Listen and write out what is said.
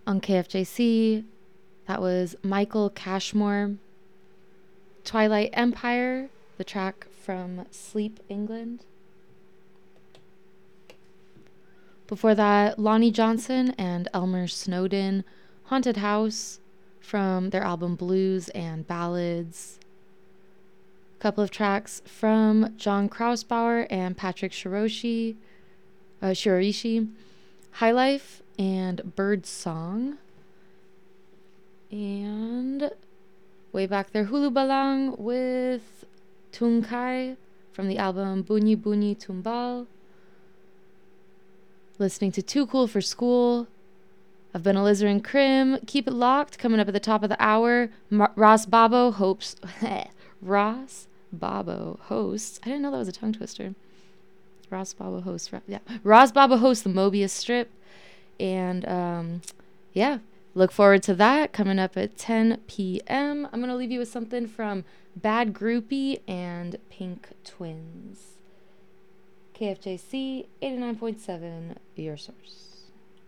On KFJC, that was Michael Cashmore. Twilight Empire, the track from Sleep England. Before that, Lonnie Johnson and Elmer Snowden, Haunted House, from their album Blues and Ballads. A couple of tracks from John Krausbauer and Patrick Shiraishi, High Life and Bird Song. And way back there, Hulu Balang with Tungkai from the album Bunyi Bunyi Tumbal. Listening to Too Cool for School. I've been Alizarin Krim. Keep it locked. Coming up at the top of the hour, Ross Babo hosts. Ross Babo hosts. I didn't know that was a tongue twister. Ross Babo hosts. Yeah, Ross Babo hosts the Mobius Strip, and yeah, look forward to that coming up at 10 p.m. I'm gonna leave you with something from Bad Groupie and Pink Twins. KFJC 89.7, your source.